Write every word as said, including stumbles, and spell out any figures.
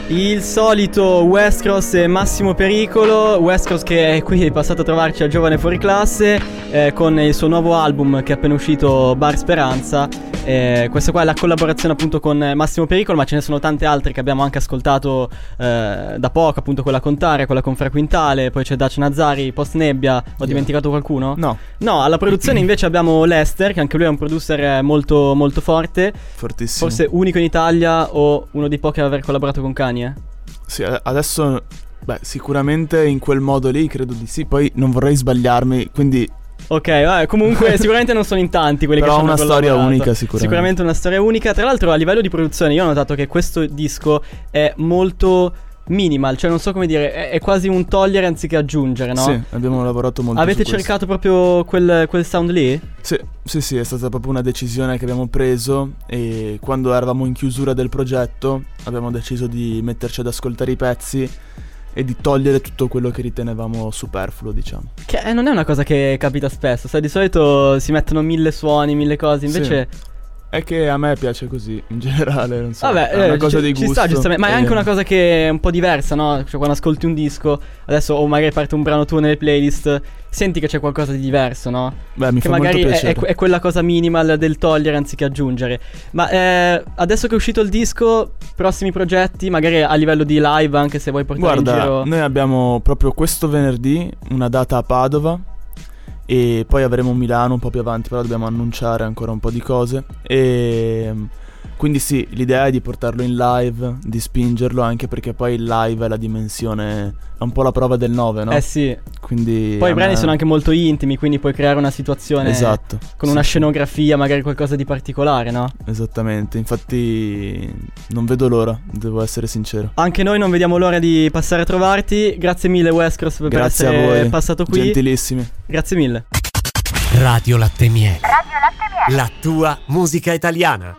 Il solito West Cross e Massimo Pericolo. West Cross che è qui, è passato a trovarci a Giovane Fuori Classe eh, con il suo nuovo album che è appena uscito, Bar Speranza. eh, Questa qua è la collaborazione appunto con Massimo Pericolo, ma ce ne sono tante altre che abbiamo anche ascoltato eh, da poco, appunto quella con Tare, quella con Fra Quintale. Poi c'è Dacia Nazzari, Post Nebbia. Ho yeah. dimenticato qualcuno? No. No, alla produzione invece abbiamo Lester, che anche lui è un producer molto molto forte. Fortissimo. Forse unico in Italia o uno dei pochi ad aver collaborato con Kanye. Sì, adesso, beh, sicuramente in quel modo lì credo di sì. Poi non vorrei sbagliarmi, quindi... Ok, vabbè, comunque sicuramente non sono in tanti quelli però che ci hanno una storia unica sicuramente. Sicuramente una storia unica. Tra l'altro a livello di produzione io ho notato che questo disco è molto minimal, cioè non so come dire, è, è quasi un togliere anziché aggiungere, no? Sì, abbiamo lavorato molto. Avete su cercato proprio quel, quel sound lì? Sì, sì, sì, è stata proprio una decisione che abbiamo preso. E quando eravamo in chiusura del progetto abbiamo deciso di metterci ad ascoltare i pezzi e di togliere tutto quello che ritenevamo superfluo, diciamo. Che eh, non è una cosa che capita spesso, sai, di solito si mettono mille suoni, mille cose, invece... Sì. È che a me piace così, in generale, non so. Vabbè, è una eh, cosa ci, di gusto. Ci sta, giustamente. Ma è anche una cosa che è un po' diversa, no? Cioè quando ascolti un disco, adesso o magari parte un brano tuo nelle playlist, senti che c'è qualcosa di diverso, no? Beh, mi che fa magari molto è, piacere. è, è quella cosa minimal del togliere anziché aggiungere. Ma eh, adesso che è uscito il disco, prossimi progetti, magari a livello di live, anche se vuoi portare Guarda, in giro... noi abbiamo proprio questo venerdì una data a Padova. E poi avremo Milano un po' più avanti, però dobbiamo annunciare ancora un po' di cose. E quindi sì, l'idea è di portarlo in live, di spingerlo, anche perché poi il live è la dimensione, è un po' la prova del nove, no? Eh sì. Quindi poi i brani me... sono anche molto intimi, quindi puoi creare una situazione, esatto, con sì, una sì. scenografia, magari qualcosa di particolare, no? Esattamente, infatti non vedo l'ora, devo essere sincero. Anche noi non vediamo l'ora di passare a trovarti. Grazie mille West Cross per Grazie essere a voi, passato qui. gentilissimi. Grazie mille. Radio Latte Miele. Radio Latte Miele. La tua musica italiana.